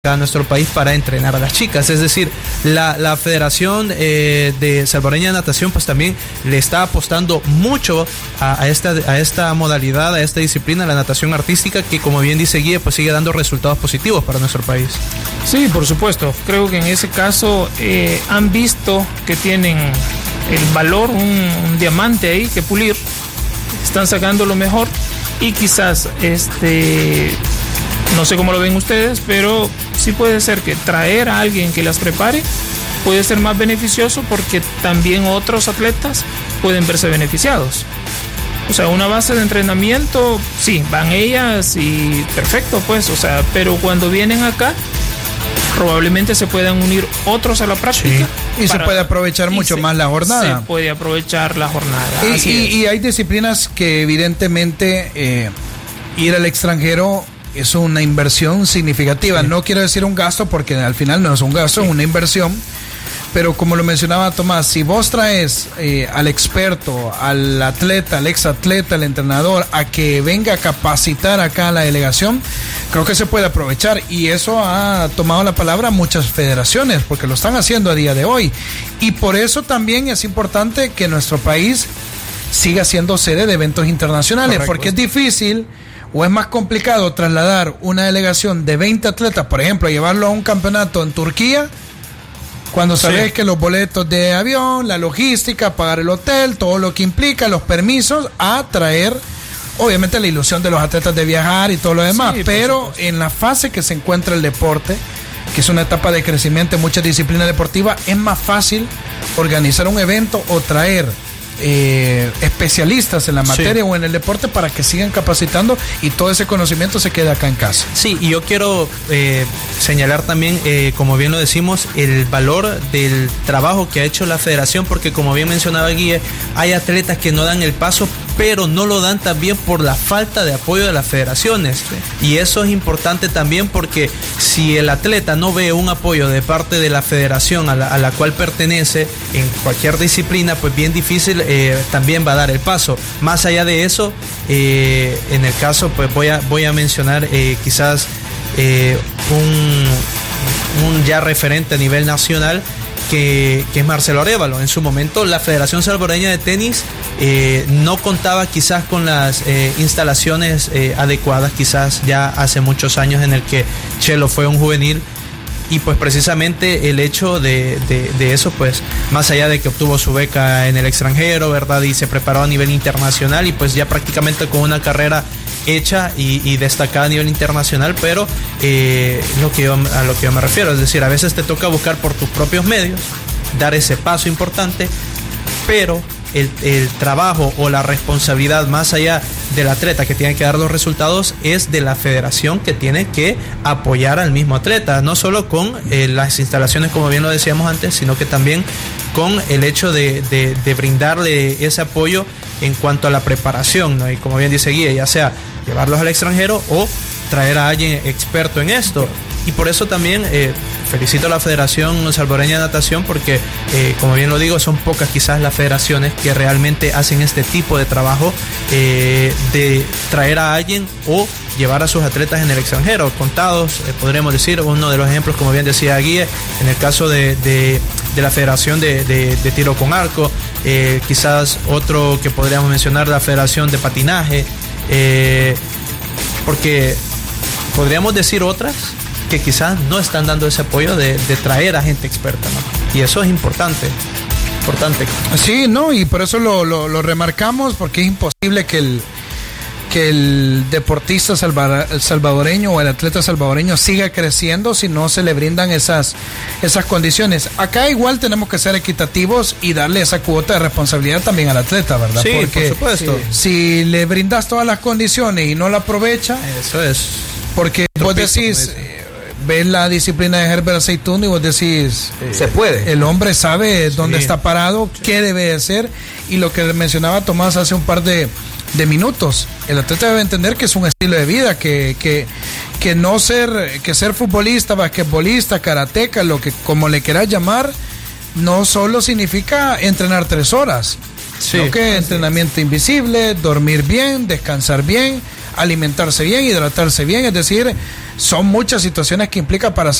a nuestro país para entrenar a las chicas. Es decir, la Federación de Salvadoreña de Natación pues también le está apostando mucho a esta modalidad, a esta disciplina, la natación artística, que como bien dice Guille, pues sigue dando resultados positivos para nuestro país. Sí, por supuesto. Creo que en ese caso han visto que tienen el valor, un diamante ahí que pulir. Están sacando lo mejor y quizás no sé cómo lo ven ustedes, pero sí puede ser que traer a alguien que las prepare puede ser más beneficioso, porque también otros atletas pueden verse beneficiados. O sea, una base de entrenamiento, sí, van ellas y perfecto, pues, o sea, pero cuando vienen acá, probablemente se puedan unir otros a la práctica. Sí. Y se puede aprovechar mucho más la jornada. Se puede aprovechar la jornada. Y hay disciplinas que evidentemente ir al extranjero es una inversión significativa. Sí. No quiero decir un gasto, porque al final no es un gasto, es una inversión. Pero como lo mencionaba Tomás, si vos traes al experto, al atleta, al exatleta, al entrenador, a que venga a capacitar acá a la delegación, creo que se puede aprovechar. Y eso ha tomado la palabra muchas federaciones, porque lo están haciendo a día de hoy. Y por eso también es importante que nuestro país siga siendo sede de eventos internacionales. Correcto. Porque es difícil o es más complicado trasladar una delegación de 20 atletas, por ejemplo, a llevarlo a un campeonato en Turquía, cuando sabes que los boletos de avión, la logística, pagar el hotel, todo lo que implica, los permisos, a traer, obviamente, la ilusión de los atletas de viajar y todo lo demás. Sí, pero en la fase que se encuentra el deporte, que es una etapa de crecimiento en muchas disciplinas deportivas, es más fácil organizar un evento o traer especialistas en la materia o en el deporte para que sigan capacitando y todo ese conocimiento se quede acá en casa. Sí, y yo quiero señalar también, como bien lo decimos, el valor del trabajo que ha hecho la federación, porque como bien mencionaba Guille, hay atletas que no dan el paso, pero no lo dan también por la falta de apoyo de las federaciones. Sí. Y eso es importante también, porque si el atleta no ve un apoyo de parte de la federación a la cual pertenece en cualquier disciplina, pues bien difícil también va a dar el paso. Más allá de eso, en el caso, pues voy a mencionar quizás un ya referente a nivel nacional, que es Marcelo Arévalo. En su momento la Federación Salvadoreña de Tenis no contaba quizás con las instalaciones adecuadas, quizás ya hace muchos años en el que Chelo fue un juvenil. Y pues precisamente el hecho de eso, pues más allá de que obtuvo su beca en el extranjero, ¿verdad? Y se preparó a nivel internacional, y pues ya prácticamente con una carrera hecha y destacada a nivel internacional, pero a lo que yo me refiero, es decir, a veces te toca buscar por tus propios medios, dar ese paso importante, pero el trabajo o la responsabilidad, más allá del atleta que tiene que dar los resultados, es de la federación, que tiene que apoyar al mismo atleta, no solo con las instalaciones, como bien lo decíamos antes, sino que también con el hecho de brindarle ese apoyo en cuanto a la preparación, ¿no? Y como bien dice Guille, ya sea llevarlos al extranjero o traer a alguien experto en esto. Y por eso también felicito a la Federación Salvadoreña de Natación, porque como bien lo digo, son pocas quizás las federaciones que realmente hacen este tipo de trabajo, de traer a alguien o llevar a sus atletas en el extranjero. Contados, podríamos decir, uno de los ejemplos, como bien decía Guille, en el caso de la Federación de Tiro con Arco, quizás otro que podríamos mencionar, la Federación de Patinaje, porque podríamos decir otras que quizás no están dando ese apoyo de traer a gente experta, ¿no? Y eso es importante. Sí, no, y por eso lo remarcamos, porque es imposible que el deportista salvadoreño o el atleta salvadoreño siga creciendo si no se le brindan esas condiciones. Acá igual tenemos que ser equitativos y darle esa cuota de responsabilidad también al atleta, ¿verdad? Sí, porque por supuesto. Si le brindas todas las condiciones y no la aprovecha, eso es. Porque vos decís, ves la disciplina de Herbert Aceituno y vos decís, se puede. El hombre sabe dónde está parado, qué debe de hacer, y lo que mencionaba Tomás hace un par de minutos, el atleta debe entender que es un estilo de vida, que ser futbolista, basquetbolista, karateca, lo que como le quieras llamar, no solo significa entrenar 3 horas, sino que entrenamiento invisible, dormir bien, descansar bien, alimentarse bien, hidratarse bien, es decir, son muchas situaciones que implica para